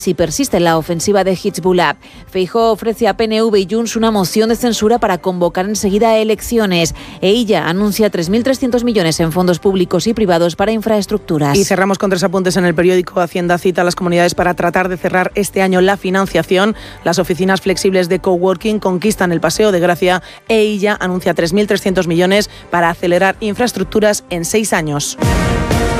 si persiste la ofensiva de Hizbullah. Feijóo ofrece a PNV y Junts una moción de censura para convocar enseguida elecciones. Ella anuncia 3.300 millones en fondos públicos y privados para infraestructuras. Y cerramos con 3 apuntes en el periódico. Hacienda cita a las comunidades para tratar de cerrar este año la financiación. Las oficinas flexibles de coworking conquistan el Paseo de Gracia e ella anuncia 3.300 millones para acelerar infraestructuras en 6 años.